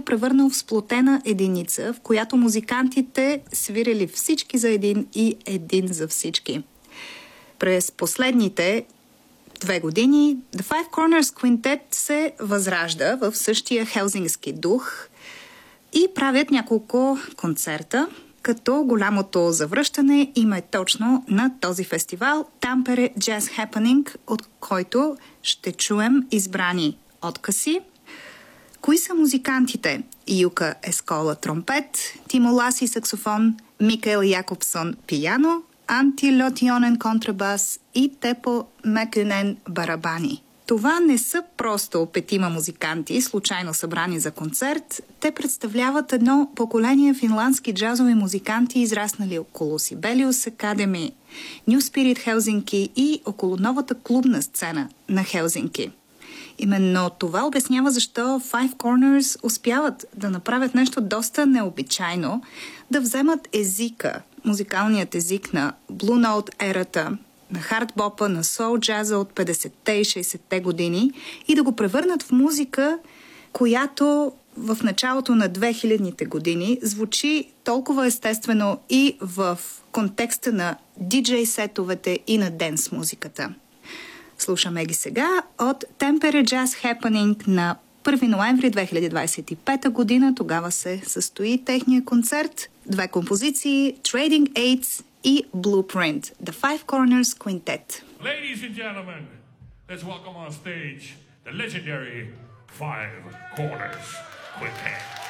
го превърнал в сплотена единица, в която музикантите свирили всички за един и един за всички. През последните 2 години The Five Corners Quintet се възражда в същия хелзинкски дух и правят няколко концерта, като голямото завръщане им е точно на този фестивал Tampere Jazz Happening, от който ще чуем избрани откъси. Кои са музикантите? Юка Ескола тромпет, Тимо Ласи саксофон, Микаел Якобсон пияно, Анти Лотионен контрабас и Тепо Мекюнен барабани. Това не са просто 5 музиканти, случайно събрани за концерт. Те представляват едно поколение финландски джазови музиканти, израснали около Sibelius Academy, New Spirit Хелзинки и около новата клубна сцена на Хелзинки. Именно това обяснява защо Five Corners успяват да направят нещо доста необичайно, да вземат езика, музикалният език на Blue Note ерата, на хардбопа, на соул джаза от 50-те и 60-те години и да го превърнат в музика, която в началото на 2000-те години звучи толкова естествено и в контекста на диджей сетовете и на денс музиката. Слушаме ги сега от Tampere Jazz Happening на 1 ноември 2025 година. Тогава се състои техния концерт. 2 композиции Trading Aids и Blueprint, The Five Corners Quintet. Ladies and gentlemen, let's welcome on stage the legendary Five Corners Quintet.